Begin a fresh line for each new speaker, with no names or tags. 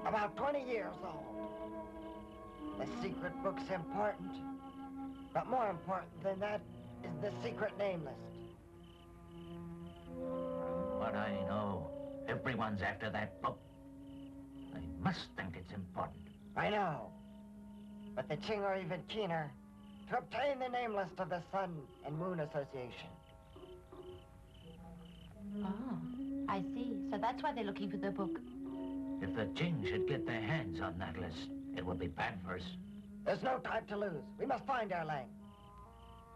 About 20 years old. The secret book's important. But more important than that is the secret name list.
From what I know, everyone's after that book. They must think it's important.
I know. But the Qing are even keener to obtain the name list of the Sun and Moon Association.
Oh, I see. So that's why they're looking for the book.
If the Qing should get their hands on that list, it would be bad for us.
There's no time to lose. We must find Erlang.